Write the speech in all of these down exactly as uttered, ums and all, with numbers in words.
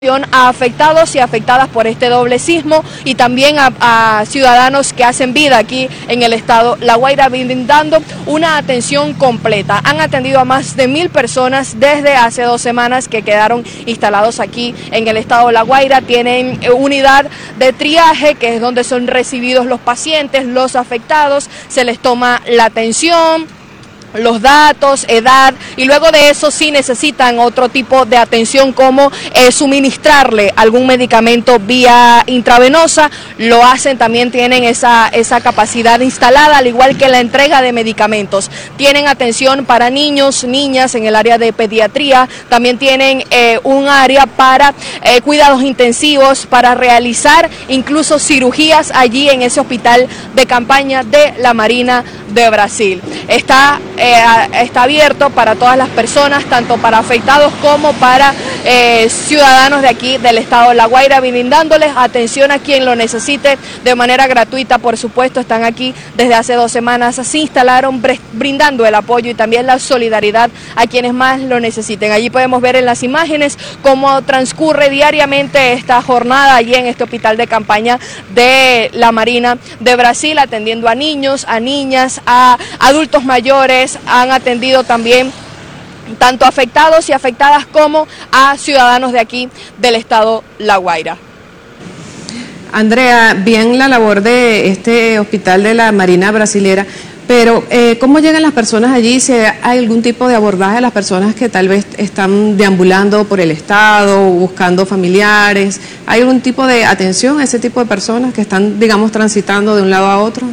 A afectados y afectadas por este doble sismo y también a, a ciudadanos que hacen vida aquí en el estado La Guaira, brindando una atención completa. Han atendido a más de mil personas desde hace dos semanas que quedaron instalados aquí en el estado La Guaira. Tienen unidad de triaje, que es donde son recibidos los pacientes, los afectados, se les toma la atención, los datos, edad, y luego de eso sí necesitan otro tipo de atención como eh, suministrarle algún medicamento vía intravenosa. Lo hacen, también tienen esa, esa capacidad instalada, al igual que la entrega de medicamentos. Tienen atención para niños, niñas en el área de pediatría, también tienen eh, un área para eh, cuidados intensivos, para realizar incluso cirugías allí en ese hospital de campaña de la Marina de Brasil. Está Eh, está abierto para todas las personas, tanto para afectados como para eh, ciudadanos de aquí del estado de La Guaira, brindándoles atención a quien lo necesite de manera gratuita. Por supuesto, están aquí desde hace dos semanas, se instalaron brindando el apoyo y también la solidaridad a quienes más lo necesiten. Allí podemos ver en las imágenes cómo transcurre diariamente esta jornada allí en este hospital de campaña de la Marina de Brasil, atendiendo a niños, a niñas, a adultos mayores. Han atendido también tanto afectados y afectadas como a ciudadanos de aquí del estado La Guaira. Andrea, bien la labor de este hospital de la Marina Brasilera, pero eh, ¿cómo llegan las personas allí? Si hay algún tipo de abordaje a las personas que tal vez están deambulando por el estado, buscando familiares, ¿hay algún tipo de atención a ese tipo de personas que están, digamos, transitando de un lado a otro?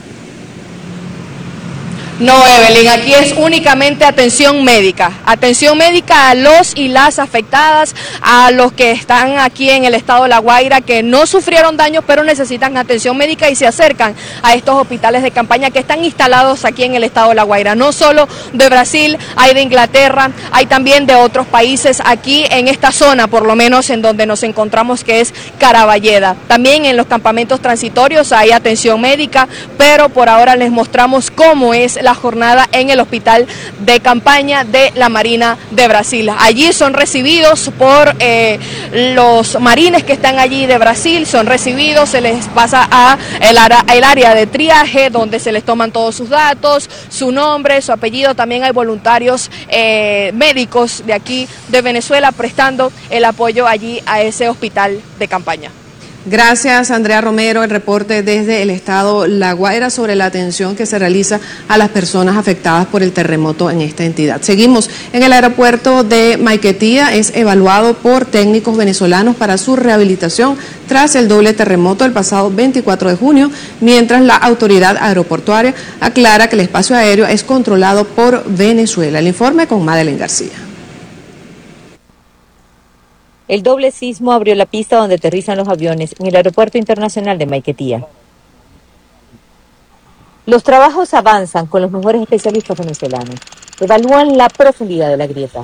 No, Evelyn, aquí es únicamente atención médica, atención médica a los y las afectadas, a los que están aquí en el estado de La Guaira, que no sufrieron daños pero necesitan atención médica y se acercan a estos hospitales de campaña que están instalados aquí en el estado de La Guaira. No solo de Brasil, hay de Inglaterra, hay también de otros países aquí en esta zona, por lo menos en donde nos encontramos, que es Caraballeda. También en los campamentos transitorios hay atención médica, pero por ahora les mostramos cómo es la jornada en el hospital de campaña de la Marina de Brasil. Allí son recibidos por eh, los marines que están allí de Brasil, son recibidos, se les pasa a el, ara, el área de triaje, donde se les toman todos sus datos, su nombre, su apellido. También hay voluntarios eh, médicos de aquí de Venezuela prestando el apoyo allí a ese hospital de campaña. Gracias, Andrea Romero, el reporte desde el estado La Guaira sobre la atención que se realiza a las personas afectadas por el terremoto en esta entidad. Seguimos en el aeropuerto de Maiquetía, es evaluado por técnicos venezolanos para su rehabilitación tras el doble terremoto el pasado veinticuatro de junio, mientras la autoridad aeroportuaria aclara que el espacio aéreo es controlado por Venezuela. El informe con Madeleine García. El doble sismo abrió la pista donde aterrizan los aviones en el Aeropuerto Internacional de Maiquetía. Los trabajos avanzan con los mejores especialistas venezolanos. Evalúan la profundidad de la grieta.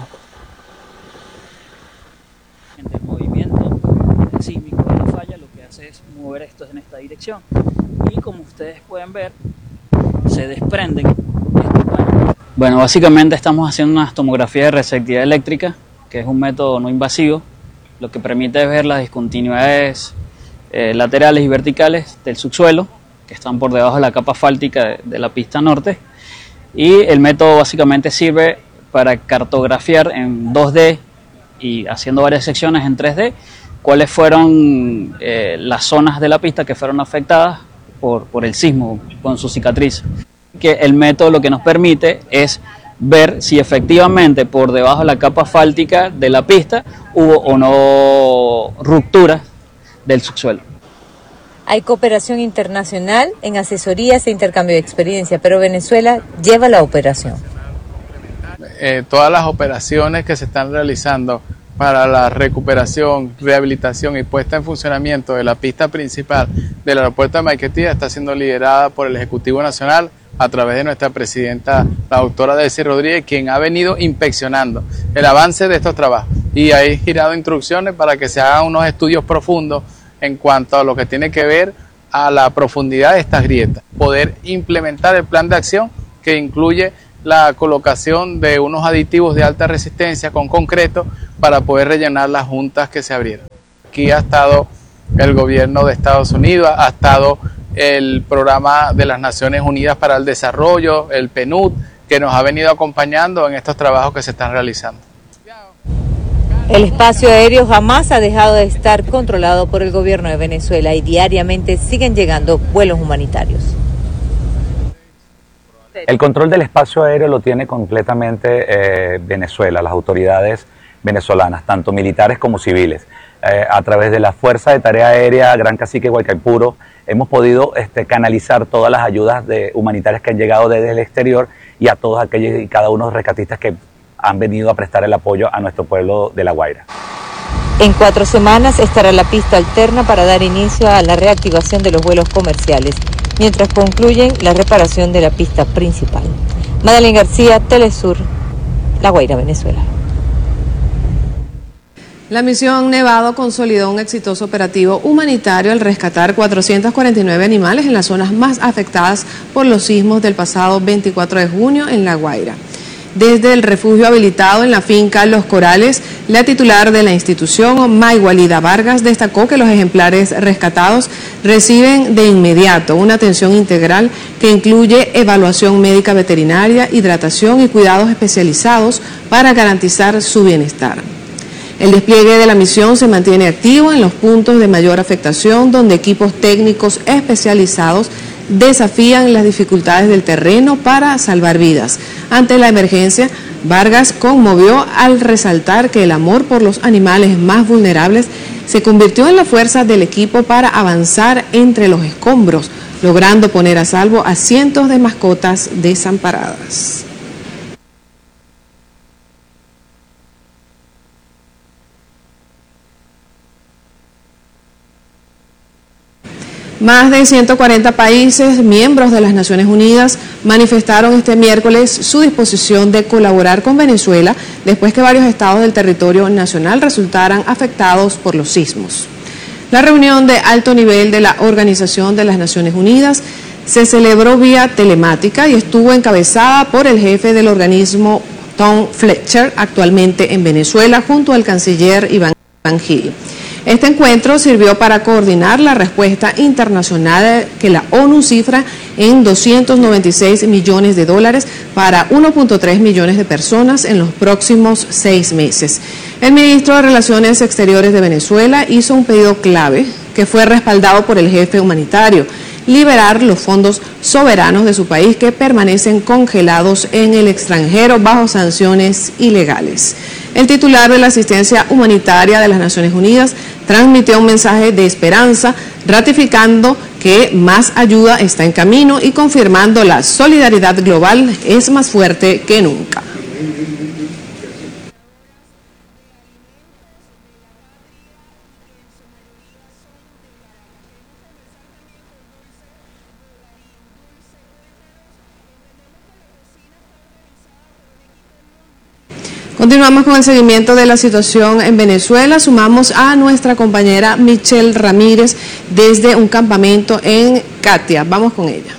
El movimiento sísmico de la falla lo que hace es mover estos en esta dirección. Y como ustedes pueden ver, se desprenden estos paneles. Bueno, básicamente estamos haciendo una tomografía de receptividad eléctrica, que es un método no invasivo, lo que permite ver las discontinuidades eh, laterales y verticales del subsuelo, que están por debajo de la capa asfáltica de, de la pista norte, y el método básicamente sirve para cartografiar en dos D y haciendo varias secciones en tres D cuáles fueron eh, las zonas de la pista que fueron afectadas por, por el sismo con su cicatriz. Que el método lo que nos permite es ver si efectivamente por debajo de la capa asfáltica de la pista hubo o no rupturas del subsuelo. Hay cooperación internacional en asesorías e intercambio de experiencia, pero Venezuela lleva la operación. Eh, todas las operaciones que se están realizando para la recuperación, rehabilitación y puesta en funcionamiento de la pista principal del aeropuerto de Maiquetía está siendo liderada por el Ejecutivo Nacional a través de nuestra presidenta, la doctora Delcy Rodríguez, quien ha venido inspeccionando el avance de estos trabajos y ha girado instrucciones para que se hagan unos estudios profundos en cuanto a lo que tiene que ver a la profundidad de estas grietas, poder implementar el plan de acción que incluye la colocación de unos aditivos de alta resistencia con concreto para poder rellenar las juntas que se abrieron. Aquí ha estado el gobierno de Estados Unidos, ha estado el programa de las Naciones Unidas para el Desarrollo, el P N U D, que nos ha venido acompañando en estos trabajos que se están realizando. El espacio aéreo jamás ha dejado de estar controlado por el gobierno de Venezuela y diariamente siguen llegando vuelos humanitarios. El control del espacio aéreo lo tiene completamente eh, Venezuela, las autoridades venezolanas, tanto militares como civiles. Eh, a través de la Fuerza de Tarea Aérea Gran Cacique Guaycaipuro hemos podido este, canalizar todas las ayudas de, humanitarias que han llegado desde el exterior y a todos aquellos y cada uno de los rescatistas que han venido a prestar el apoyo a nuestro pueblo de La Guaira. En cuatro semanas estará la pista alterna para dar inicio a la reactivación de los vuelos comerciales, mientras concluyen la reparación de la pista principal. Madeleine García, Telesur, La Guaira, Venezuela. La misión Nevado consolidó un exitoso operativo humanitario al rescatar cuatrocientos cuarenta y nueve animales en las zonas más afectadas por los sismos del pasado veinticuatro de junio en La Guaira. Desde el refugio habilitado en la finca Los Corales, la titular de la institución, Maygualida Vargas, destacó que los ejemplares rescatados reciben de inmediato una atención integral que incluye evaluación médica veterinaria, hidratación y cuidados especializados para garantizar su bienestar. El despliegue de la misión se mantiene activo en los puntos de mayor afectación, donde equipos técnicos especializados desafían las dificultades del terreno para salvar vidas. Ante la emergencia, Vargas conmovió al resaltar que el amor por los animales más vulnerables se convirtió en la fuerza del equipo para avanzar entre los escombros, logrando poner a salvo a cientos de mascotas desamparadas. Más de ciento cuarenta países, miembros de las Naciones Unidas, manifestaron este miércoles su disposición de colaborar con Venezuela después que varios estados del territorio nacional resultaran afectados por los sismos. La reunión de alto nivel de la Organización de las Naciones Unidas se celebró vía telemática y estuvo encabezada por el jefe del organismo, Tom Fletcher, actualmente en Venezuela, junto al canciller Iván Gil. Este encuentro sirvió para coordinar la respuesta internacional que la ONU cifra en doscientos noventa y seis millones de dólares para uno punto tres millones de personas en los próximos seis meses. El ministro de Relaciones Exteriores de Venezuela hizo un pedido clave que fue respaldado por el jefe humanitario: liberar los fondos soberanos de su país que permanecen congelados en el extranjero bajo sanciones ilegales. El titular de la asistencia humanitaria de las Naciones Unidas transmitió un mensaje de esperanza, ratificando que más ayuda está en camino y confirmando la solidaridad global es más fuerte que nunca. Continuamos con el seguimiento de la situación en Venezuela. Sumamos a nuestra compañera Michelle Ramírez desde un campamento en Katia. Vamos con ella.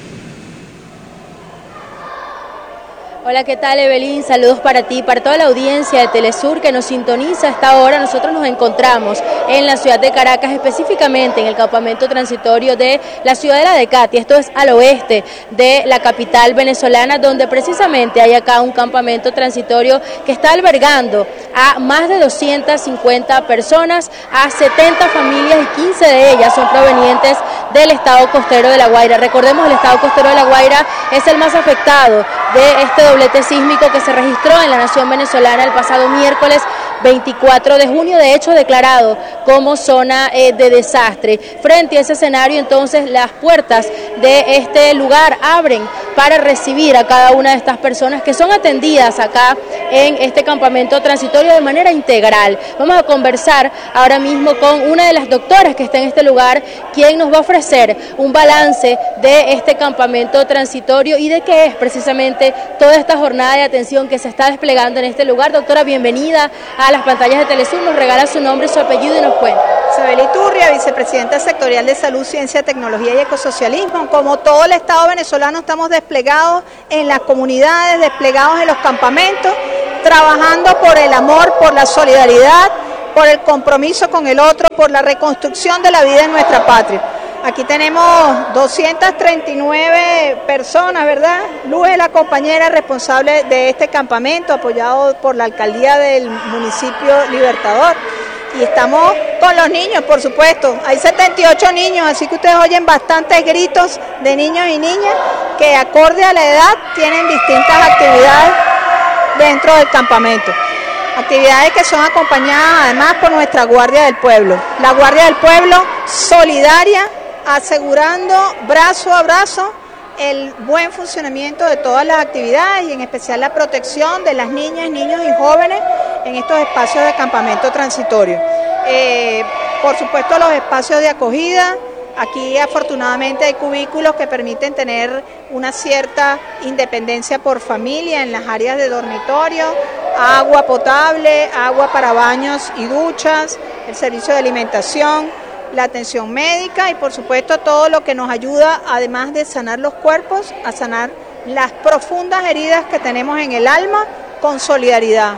Hola, ¿qué tal, Evelyn? Saludos para ti, para toda la audiencia de Telesur que nos sintoniza a esta hora. Nosotros nos encontramos en la ciudad de Caracas, específicamente en el campamento transitorio de la ciudadela de Katia. Esto es al oeste de la capital venezolana, donde precisamente hay acá un campamento transitorio que está albergando a más de doscientas cincuenta personas, a setenta familias, y quince de ellas son provenientes del estado costero de La Guaira. Recordemos, el estado costero de La Guaira es el más afectado de este doblete sísmico que se registró en la nación venezolana el pasado miércoles veinticuatro de junio, de hecho declarado como zona eh, de desastre. Frente a ese escenario, entonces, las puertas de este lugar abren para recibir a cada una de estas personas que son atendidas acá en este campamento transitorio de manera integral. Vamos a conversar ahora mismo con una de las doctoras que está en este lugar, quien nos va a ofrecer un balance de este campamento transitorio y de qué es precisamente toda esta jornada de atención que se está desplegando en este lugar. Doctora, bienvenida a las pantallas de Telesur. Nos regala su nombre y su apellido y nos cuenta. Isabel Iturria, vicepresidenta sectorial de Salud, Ciencia, Tecnología y Ecosocialismo. Como todo el Estado venezolano estamos desplegados en las comunidades, desplegados en los campamentos, trabajando por el amor, por la solidaridad, por el compromiso con el otro, por la reconstrucción de la vida en nuestra patria. Aquí tenemos doscientas treinta y nueve personas, ¿verdad? Luz es la compañera responsable de este campamento, apoyado por la alcaldía del municipio Libertador. Y estamos con los niños, por supuesto. Hay setenta y ocho niños, así que ustedes oyen bastantes gritos de niños y niñas que, acorde a la edad, tienen distintas actividades dentro del campamento. Actividades que son acompañadas además por nuestra Guardia del Pueblo. La Guardia del Pueblo solidaria, asegurando brazo a brazo el buen funcionamiento de todas las actividades y en especial la protección de las niñas, niños y jóvenes en estos espacios de campamento transitorio. Eh, por supuesto, los espacios de acogida. Aquí afortunadamente hay cubículos que permiten tener una cierta independencia por familia en las áreas de dormitorio, agua potable, agua para baños y duchas, el servicio de alimentación, la atención médica y por supuesto todo lo que nos ayuda, además de sanar los cuerpos, a sanar las profundas heridas que tenemos en el alma con solidaridad,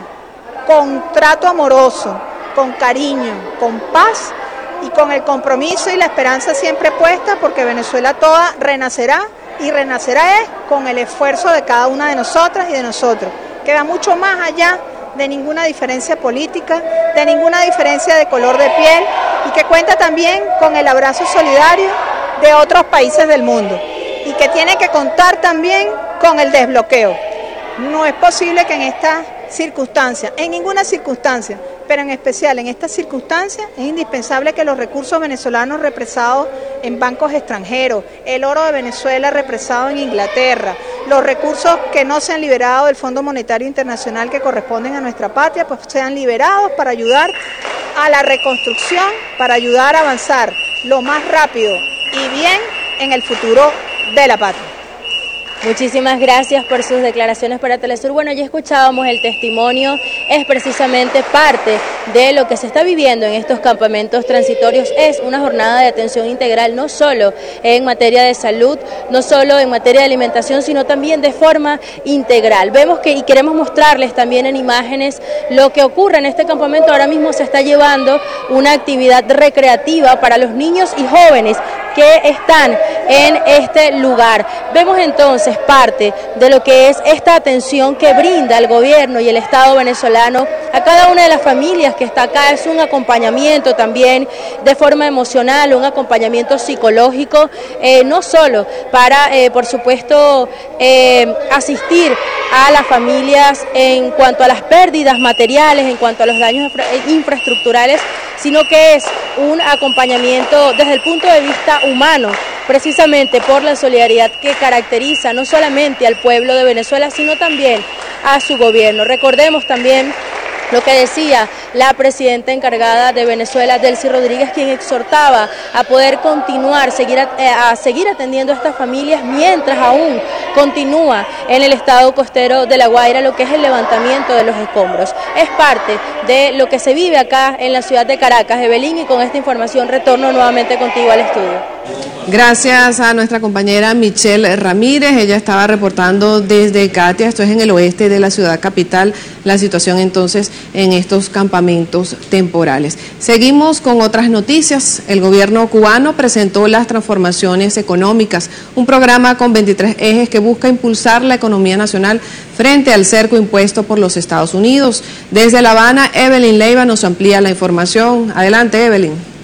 con trato amoroso, con cariño, con paz y con el compromiso y la esperanza siempre puesta, porque Venezuela toda renacerá, y renacerá es con el esfuerzo de cada una de nosotras y de nosotros, que va mucho más allá de ninguna diferencia política, de ninguna diferencia de color de piel, y que cuenta también con el abrazo solidario de otros países del mundo, y que tiene que contar también con el desbloqueo. No es posible que en estas circunstancias, en ninguna circunstancia, pero en especial en estas circunstancias, es indispensable que los recursos venezolanos represados en bancos extranjeros, el oro de Venezuela represado en Inglaterra, los recursos que no se han liberado del Fondo Monetario Internacional que corresponden a nuestra patria, pues sean liberados para ayudar a la reconstrucción, para ayudar a avanzar lo más rápido y bien en el futuro de la patria. Muchísimas gracias por sus declaraciones para Telesur. Bueno, ya escuchábamos el testimonio, es precisamente parte de lo que se está viviendo en estos campamentos transitorios. Es una jornada de atención integral, no solo en materia de salud, no solo en materia de alimentación, sino también de forma integral. Vemos que, y queremos mostrarles también en imágenes, lo que ocurre en este campamento. Ahora mismo se está llevando una actividad recreativa para los niños y jóvenes que están en este lugar. Vemos entonces parte de lo que es esta atención que brinda el gobierno y el Estado venezolano a cada una de las familias que está acá. Es un acompañamiento también de forma emocional, un acompañamiento psicológico, eh, no solo para, eh, por supuesto, eh, asistir a las familias en cuanto a las pérdidas materiales, en cuanto a los daños infra infraestructurales, sino que es un acompañamiento desde el punto de vista humano, precisamente por la solidaridad que caracteriza no solamente al pueblo de Venezuela, sino también a su gobierno. Recordemos también lo que decía la presidenta encargada de Venezuela, Delcy Rodríguez, quien exhortaba a poder continuar, seguir a, a seguir atendiendo a estas familias mientras aún continúa en el estado costero de La Guaira lo que es el levantamiento de los escombros. Es parte de lo que se vive acá en la ciudad de Caracas. Evelyn, y con esta información retorno nuevamente contigo al estudio. Gracias a nuestra compañera Michelle Ramírez. Ella estaba reportando desde Katia, esto es en el oeste de la ciudad capital, la situación entonces en estos campamentos temporales. Seguimos con otras noticias. El gobierno cubano presentó las transformaciones económicas, un programa con veintitrés ejes que busca impulsar la economía nacional frente al cerco impuesto por los Estados Unidos. Desde La Habana, Evelyn Leiva nos amplía la información. Adelante, Evelyn.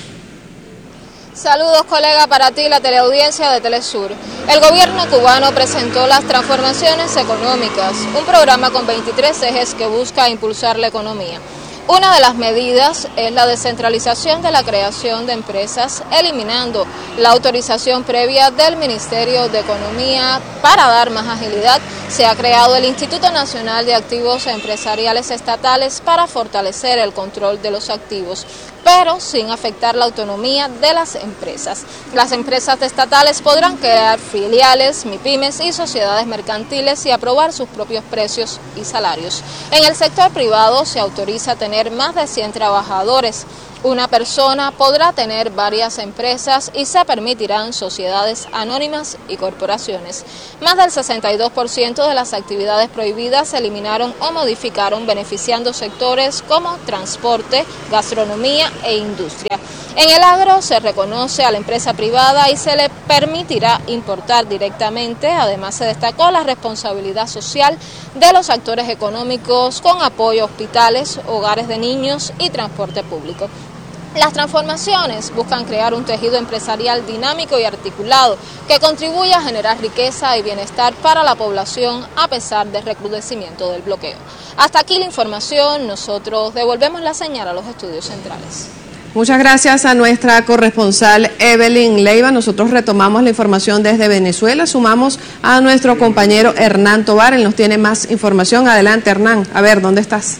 Saludos, colega, para ti, la teleaudiencia de Telesur. El gobierno cubano presentó las transformaciones económicas, un programa con veintitrés ejes que busca impulsar la economía. Una de las medidas es la descentralización de la creación de empresas, eliminando la autorización previa del Ministerio de Economía. Para dar más agilidad, se ha creado el Instituto Nacional de Activos Empresariales Estatales para fortalecer el control de los activos, pero sin afectar la autonomía de las empresas. Las empresas estatales podrán crear filiales, MIPYMES y sociedades mercantiles y aprobar sus propios precios y salarios. En el sector privado se autoriza tener más de cien trabajadores. Una persona podrá tener varias empresas y se permitirán sociedades anónimas y corporaciones. Más del sesenta y dos por ciento de las actividades prohibidas se eliminaron o modificaron, beneficiando sectores como transporte, gastronomía e industria. En el agro se reconoce a la empresa privada y se le permitirá importar directamente. Además, se destacó la responsabilidad social de los actores económicos con apoyo a hospitales, hogares de niños y transporte público. Las transformaciones buscan crear un tejido empresarial dinámico y articulado que contribuya a generar riqueza y bienestar para la población a pesar del recrudecimiento del bloqueo. Hasta aquí la información, nosotros devolvemos la señal a los estudios centrales. Muchas gracias a nuestra corresponsal Evelyn Leiva. Nosotros retomamos la información desde Venezuela, sumamos a nuestro compañero Hernán Tovar, él nos tiene más información. Adelante, Hernán, a ver, ¿dónde estás?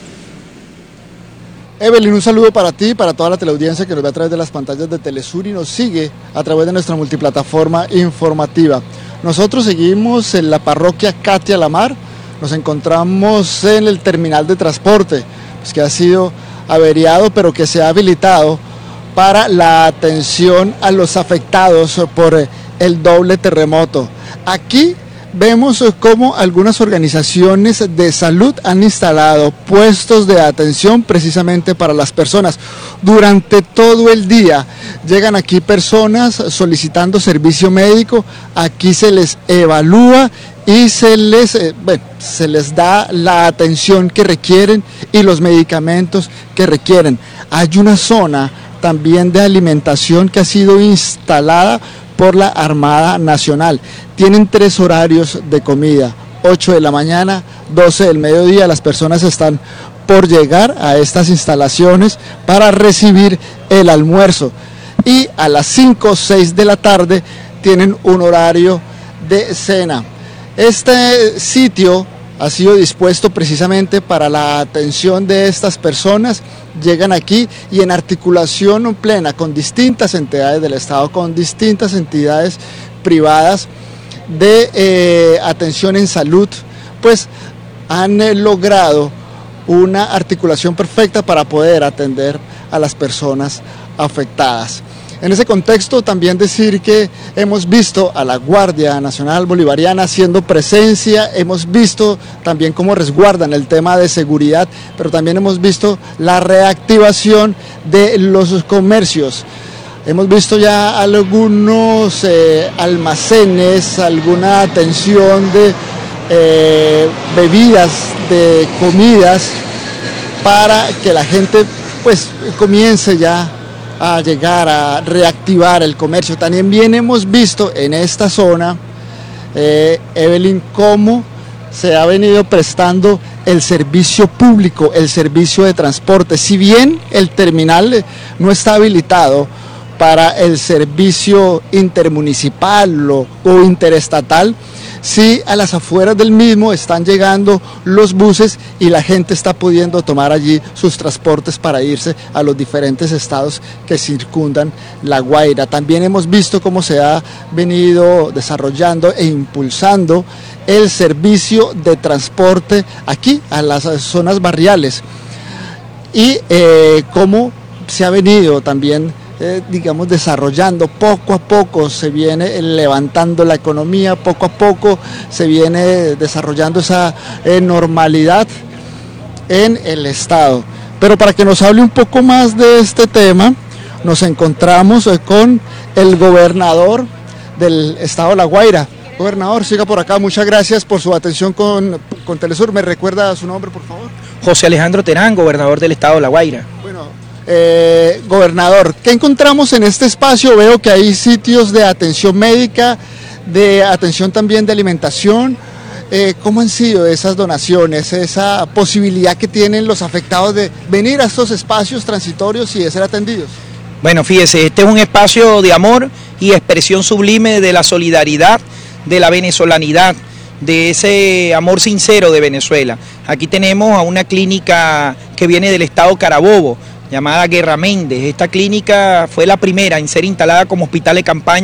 Evelyn, un saludo para ti y para toda la teleaudiencia que nos ve a través de las pantallas de Telesur y nos sigue a través de nuestra multiplataforma informativa. Nosotros seguimos en la parroquia Katia Lamar, nos encontramos en el terminal de transporte, pues que ha sido averiado pero que se ha habilitado para la atención a los afectados por el doble terremoto. Aquí vemos cómo algunas organizaciones de salud han instalado puestos de atención precisamente para las personas. Durante todo el día llegan aquí personas solicitando servicio médico, aquí se les evalúa y se les, eh, bueno, se les da la atención que requieren y los medicamentos que requieren. Hay una zona también de alimentación que ha sido instalada por la Armada Nacional. Tienen tres horarios de comida, ocho de la mañana, doce del mediodía. Las personas están por llegar a estas instalaciones para recibir el almuerzo y a las cinco o seis de la tarde tienen un horario de cena. Este sitio ha sido dispuesto precisamente para la atención de estas personas. Llegan aquí y en articulación plena con distintas entidades del Estado, con distintas entidades privadas de eh, atención en salud, pues han eh, logrado una articulación perfecta para poder atender a las personas afectadas. En ese contexto también decir que hemos visto a la Guardia Nacional Bolivariana haciendo presencia, hemos visto también cómo resguardan el tema de seguridad, pero también hemos visto la reactivación de los comercios. Hemos visto ya algunos eh, almacenes, alguna atención de eh, bebidas, de comidas, para que la gente pues comience ya a llegar a reactivar el comercio. También bien hemos visto en esta zona, eh, Evelyn, cómo se ha venido prestando el servicio público, el servicio de transporte. Si bien el terminal no está habilitado para el servicio intermunicipal o, o interestatal, sí a las afueras del mismo están llegando los buses y la gente está pudiendo tomar allí sus transportes para irse a los diferentes estados que circundan La Guaira. También hemos visto cómo se ha venido desarrollando e impulsando el servicio de transporte aquí a las zonas barriales y eh, cómo se ha venido también Eh, digamos desarrollando poco a poco, se viene levantando la economía, poco a poco se viene desarrollando esa eh, normalidad en el estado. Pero para que nos hable un poco más de este tema, nos encontramos eh, con el gobernador del estado de La Guaira. Gobernador, siga por acá, muchas gracias por su atención con, con Telesur. ¿Me recuerda su nombre, por favor? José Alejandro Terán, gobernador del estado de La Guaira. Bueno, Eh, gobernador, ¿qué encontramos en este espacio? Veo que hay sitios de atención médica, de atención también de alimentación. Eh, ¿Cómo han sido esas donaciones, esa posibilidad que tienen los afectados de venir a estos espacios transitorios y de ser atendidos? Bueno, fíjese, este es un espacio de amor y expresión sublime de la solidaridad, de la venezolanidad, de ese amor sincero de Venezuela. Aquí tenemos a una clínica que viene del estado Carabobo, llamada Guerra Méndez. Esta clínica fue la primera en ser instalada como hospital de campaña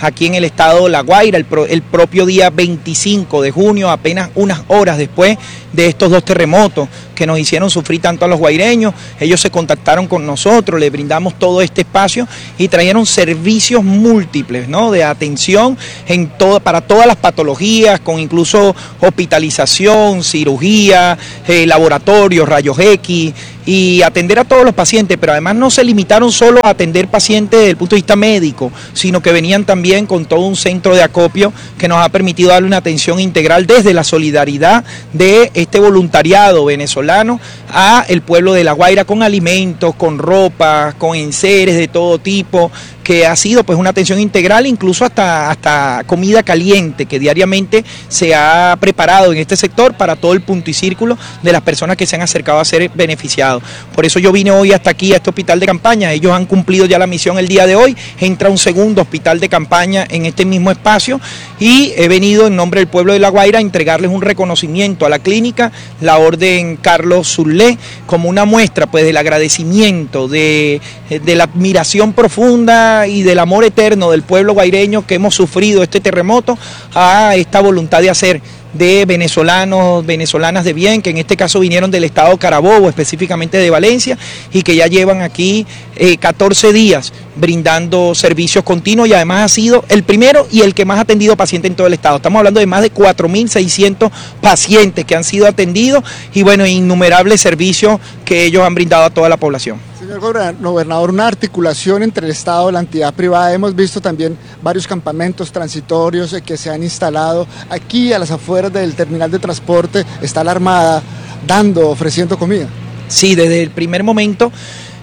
aquí en el estado de La Guaira, el, pro, el propio día veinticinco de junio, apenas unas horas después de estos dos terremotos que nos hicieron sufrir tanto a los guaireños. Ellos se contactaron con nosotros, les brindamos todo este espacio y trajeron servicios múltiples, ¿no?, de atención en todo, para todas las patologías, con incluso hospitalización, cirugía, eh, laboratorios, rayos X, y atender a todos los pacientes, pero además no se limitaron solo a atender pacientes desde el punto de vista médico, sino que venían también con todo un centro de acopio que nos ha permitido darle una atención integral desde la solidaridad de este voluntariado venezolano a el pueblo de La Guaira, con alimentos, con ropa, con enseres de todo tipo, que ha sido pues una atención integral, incluso hasta, hasta comida caliente que diariamente se ha preparado en este sector para todo el punto y círculo de las personas que se han acercado a ser beneficiados. Por eso yo vine hoy hasta aquí a este hospital de campaña. Ellos han cumplido ya la misión el día de hoy, entra un segundo hospital de campaña en este mismo espacio y he venido en nombre del pueblo de La Guaira a entregarles un reconocimiento a la clínica, la Orden Carlos Zulé, como una muestra pues del agradecimiento, de, de la admiración profunda y del amor eterno del pueblo guaireño que hemos sufrido este terremoto, a esta voluntad de hacer de venezolanos, venezolanas de bien, que en este caso vinieron del estado Carabobo, específicamente de Valencia, y que ya llevan aquí eh, catorce días brindando servicios continuos, y además ha sido el primero y el que más ha atendido pacientes en todo el estado. Estamos hablando de más de cuatro mil seiscientos pacientes que han sido atendidos y bueno, innumerables servicios que ellos han brindado a toda la población. Señor gobernador, una articulación entre el Estado y la entidad privada. Hemos visto también varios campamentos transitorios que se han instalado aquí a las afueras del terminal de transporte. Está la Armada dando, ofreciendo comida. Sí, desde el primer momento.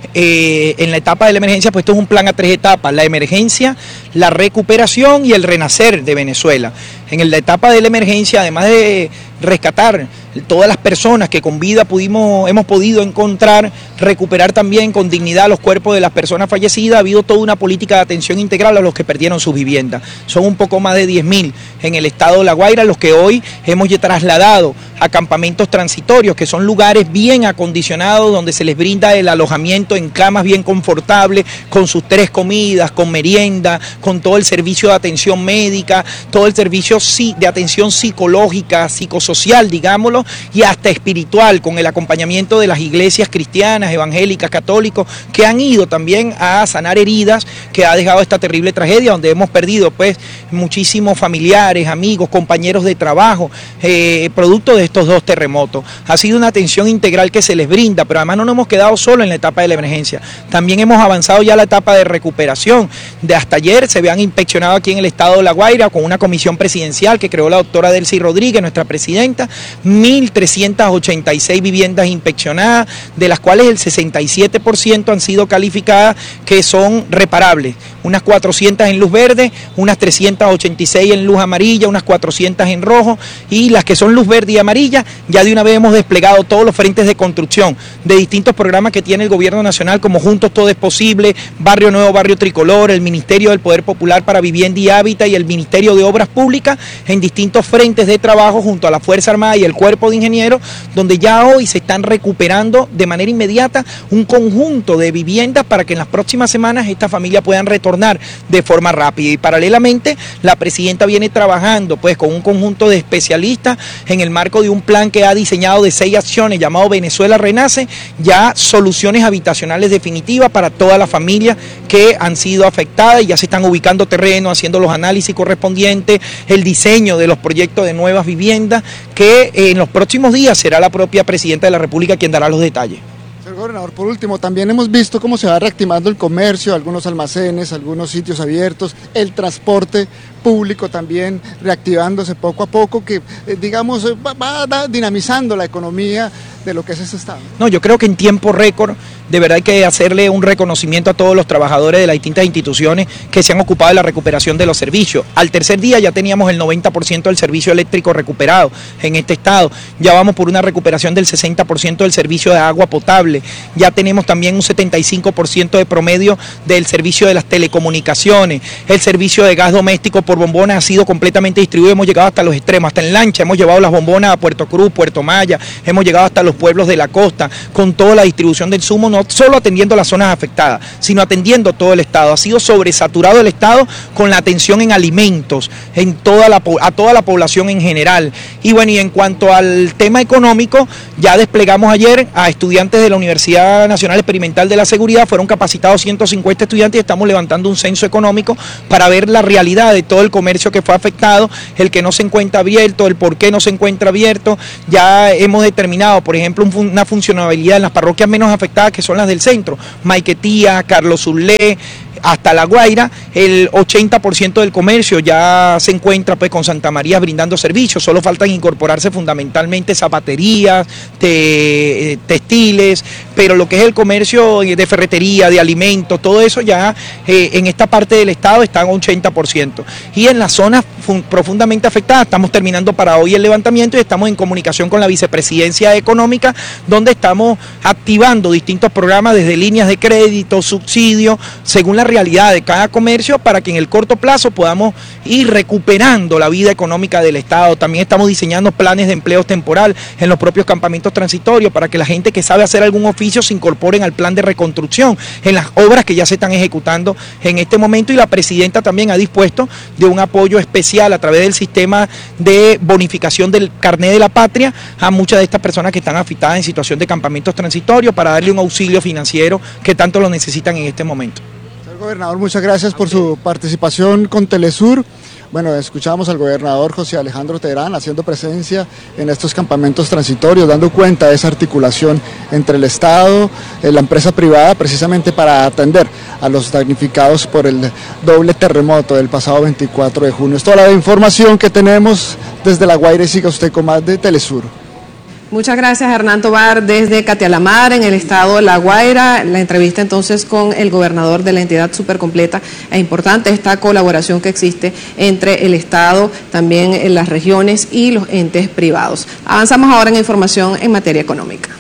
Eh, en la etapa de la emergencia, pues esto es un plan a tres etapas: la emergencia, la recuperación y el renacer de Venezuela. En la etapa de la emergencia, además de rescatar todas las personas que con vida pudimos, hemos podido encontrar, recuperar también con dignidad los cuerpos de las personas fallecidas, ha habido toda una política de atención integral a los que perdieron sus viviendas. Son un poco más de diez mil en el estado de La Guaira, los que hoy hemos trasladado a campamentos transitorios, que son lugares bien acondicionados, donde se les brinda el alojamiento en camas bien confortables, con sus tres comidas, con merienda, con todo el servicio de atención médica, todo el servicio de atención psicológica, psicosocial, digámoslo, y hasta espiritual, con el acompañamiento de las iglesias cristianas, evangélicas, católicos, que han ido también a sanar heridas que ha dejado esta terrible tragedia, donde hemos perdido pues muchísimos familiares, amigos, compañeros de trabajo, eh, producto de estos dos terremotos. Ha sido una atención integral que se les brinda, pero además no nos hemos quedado solo en la etapa de la emergencia. También hemos avanzado ya a la etapa de recuperación. De hasta ayer se habían inspeccionado aquí en el estado de La Guaira, con una comisión presidencial que creó la doctora Delcy Rodríguez, nuestra presidenta, mil trescientas ochenta y seis viviendas inspeccionadas, de las cuales el sesenta y siete por ciento han sido calificadas que son reparables, unas cuatrocientas en luz verde, unas trescientas ochenta y seis en luz amarilla, unas cuatrocientas en rojo, y las que son luz verde y amarilla, ya de una vez hemos desplegado todos los frentes de construcción de distintos programas que tiene el gobierno nacional, como Juntos Todo es Posible, Barrio Nuevo, Barrio Tricolor, el Ministerio del Poder Popular para Vivienda y Hábitat y el Ministerio de Obras Públicas, en distintos frentes de trabajo junto a la Fuerza Armada y el Cuerpo de Ingenieros, donde ya hoy se están recuperando de manera inmediata un conjunto de viviendas para que en las próximas semanas estas familias puedan retornar de forma rápida. Y paralelamente la presidenta viene trabajando pues con un conjunto de especialistas en el marco de un plan que ha diseñado de seis acciones llamado Venezuela Renace, ya soluciones habitacionales definitivas para todas las familias que han sido afectadas, y ya se están ubicando terrenos, haciendo los análisis correspondientes, el diseño de los proyectos de nuevas viviendas, que en los próximos días será la propia presidenta de la República quien dará los detalles. Señor gobernador, por último, también hemos visto cómo se va reactivando el comercio, algunos almacenes, algunos sitios abiertos, el transporte público también reactivándose poco a poco, que eh, digamos va, va dinamizando la economía de lo que es este estado. No, yo creo que en tiempo récord de verdad hay que hacerle un reconocimiento a todos los trabajadores de las distintas instituciones que se han ocupado de la recuperación de los servicios. Al tercer día ya teníamos el noventa por ciento del servicio eléctrico recuperado en este estado, ya vamos por una recuperación del sesenta por ciento del servicio de agua potable, ya tenemos también un setenta y cinco por ciento de promedio del servicio de las telecomunicaciones, el servicio de gas doméstico por bombonas ha sido completamente distribuido, hemos llegado hasta los extremos, hasta en lancha, hemos llevado las bombonas a Puerto Cruz, Puerto Maya, hemos llegado hasta los pueblos de la costa, con toda la distribución del insumo, no no solo atendiendo las zonas afectadas, sino atendiendo todo el estado. Ha sido sobresaturado el estado con la atención en alimentos, en toda la, a toda la población en general. Y bueno, y en cuanto al tema económico, ya desplegamos ayer a estudiantes de la Universidad Nacional Experimental de la Seguridad, fueron capacitados ciento cincuenta estudiantes y estamos levantando un censo económico para ver la realidad de todo el comercio que fue afectado, el que no se encuentra abierto, el por qué no se encuentra abierto. Ya hemos determinado, por ejemplo, un, una funcionabilidad en las parroquias menos afectadas, que son las del centro, Maiquetía, Carlos Zulé, hasta La Guaira, el ochenta por ciento del comercio ya se encuentra pues con Santa María brindando servicios, solo faltan incorporarse fundamentalmente zapaterías, te, textiles, pero lo que es el comercio de ferretería, de alimentos, todo eso ya eh, en esta parte del estado está en ochenta por ciento. Y en las zonas profundamente afectadas estamos terminando para hoy el levantamiento y estamos en comunicación con la Vicepresidencia Económica, donde estamos activando distintos programas desde líneas de crédito, subsidios, según la realidad de cada comercio, para que en el corto plazo podamos ir recuperando la vida económica del estado. También estamos diseñando planes de empleo temporal en los propios campamentos transitorios para que la gente que sabe hacer algún oficio se incorporen al plan de reconstrucción en las obras que ya se están ejecutando en este momento. Y la presidenta también ha dispuesto de un apoyo especial a través del sistema de bonificación del carnet de la patria a muchas de estas personas que están afectadas en situación de campamentos transitorios, para darle un auxilio financiero que tanto lo necesitan en este momento. Gobernador, muchas gracias por su participación con Telesur. Bueno, escuchamos al gobernador José Alejandro Terán haciendo presencia en estos campamentos transitorios, dando cuenta de esa articulación entre el Estado y la empresa privada, precisamente para atender a los damnificados por el doble terremoto del pasado veinticuatro de junio. Es toda la información que tenemos desde La Guaira y siga usted con más de Telesur. Muchas gracias, Hernán Tobar, desde Catialamar, en el estado de La Guaira. La entrevista entonces con el gobernador de la entidad, súper completa e importante esta colaboración que existe entre el estado, también en las regiones y los entes privados. Avanzamos ahora en información en materia económica.